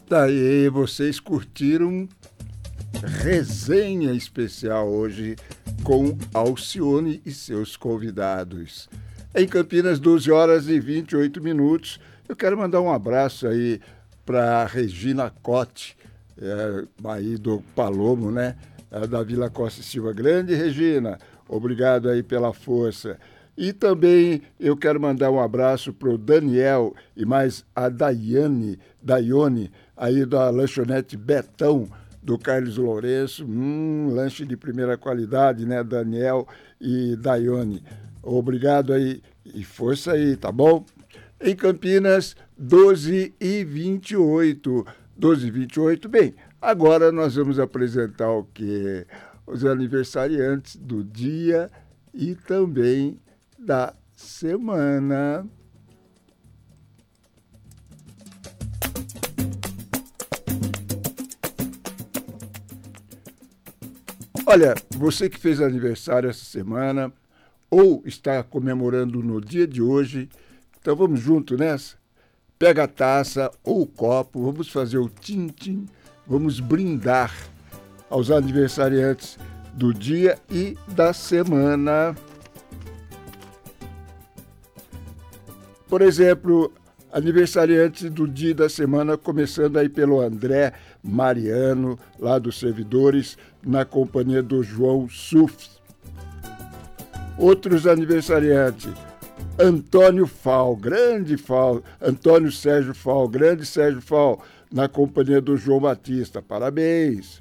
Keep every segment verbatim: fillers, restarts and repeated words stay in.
Daí vocês curtiram resenha especial hoje com Alcione e seus convidados. Em Campinas, doze horas e vinte e oito minutos. Eu quero mandar um abraço aí para Regina Cote, é, aí do Palomo, né? É, da Vila Costa e Silva. Grande, Regina, obrigado aí pela força. E também eu quero mandar um abraço para o Daniel e mais a Daiane, Daione, aí da lanchonete Betão, do Carlos Lourenço. Hum, lanche de primeira qualidade, né, Daniel e Daione. Obrigado aí e força aí, tá bom? Em Campinas, doze e vinte e oito. doze e vinte e oito, bem, agora nós vamos apresentar o quê? Os aniversariantes do dia e também da semana. Olha, você que fez aniversário essa semana ou está comemorando no dia de hoje, então vamos junto nessa? Pega a taça ou o copo, vamos fazer o tim-tim, vamos brindar aos aniversariantes do dia e da semana. Por exemplo, aniversariante do dia da semana, começando aí pelo André Mariano, lá dos servidores, na companhia do João Suf. Outros aniversariantes, Antônio Fal, grande Fal, Antônio Sérgio Fal, grande Sérgio Fal, na companhia do João Batista. Parabéns!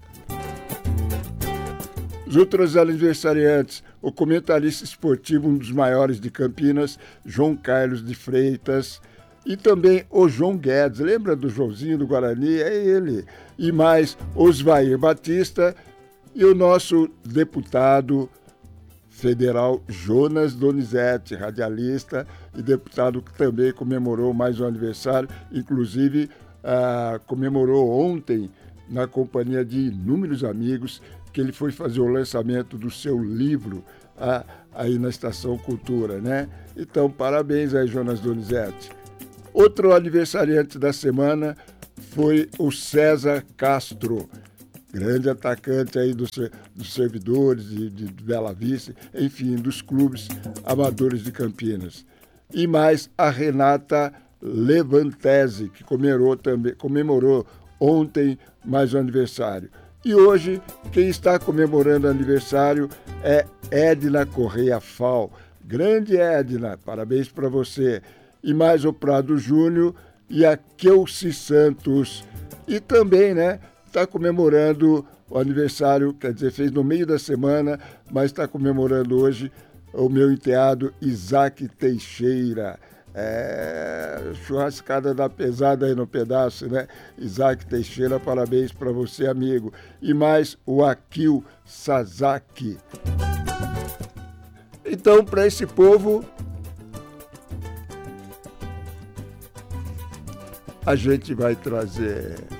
Os outros aniversariantes, o comentarista esportivo, um dos maiores de Campinas, João Carlos de Freitas, e também o João Guedes, lembra do Joãozinho do Guarani? É ele. E mais Osvair Batista e o nosso deputado federal Jonas Donizete, radialista e deputado que também comemorou mais um aniversário, inclusive ah, comemorou ontem na companhia de inúmeros amigos que ele foi fazer o lançamento do seu livro ah, aí na Estação Cultura, né? Então, parabéns aí, Jonas Donizete. Outro aniversariante da semana foi o César Castro, grande atacante aí dos, dos servidores de, de Bela Vista, enfim, dos clubes amadores de Campinas. E mais a Renata Levantese, que comemorou, também, comemorou ontem mais um aniversário. E hoje, quem está comemorando aniversário é Edna Correia Fal. Grande Edna, parabéns para você. E mais o Prado Júnior e a Keuci Santos. E também, né, está comemorando o aniversário, quer dizer, fez no meio da semana, mas está comemorando hoje o meu enteado Isaac Teixeira. É, churrascada da pesada aí no pedaço, né? Isaac Teixeira, parabéns para você, amigo. E mais o Akil Sasaki. Então, para esse povo, a gente vai trazer